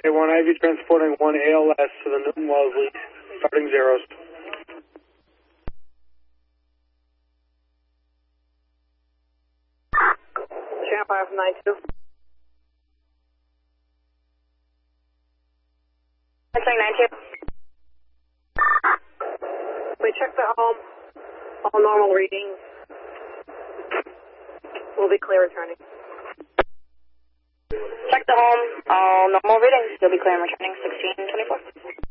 A1 Ivy transporting 1 ALS to the Newton Wellesley, starting zeros. Channel 592. Entering 92. We checked the home. All normal readings. We'll be clear returning. Check the home. All normal readings. You'll be clear and returning 1624.